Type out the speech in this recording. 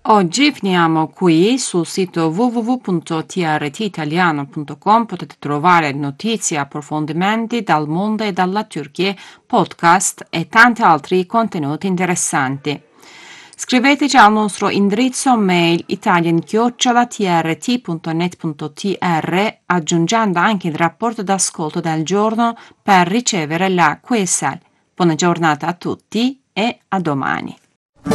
Oggi finiamo qui. Sul sito www.trtitaliano.com potete trovare notizie, approfondimenti dal mondo e dalla Turchia, podcast e tanti altri contenuti interessanti. Scriveteci al nostro indirizzo mail italian@trt.net.tr aggiungendo anche il rapporto d'ascolto del giorno per ricevere la QSL. Buona giornata a tutti e a domani.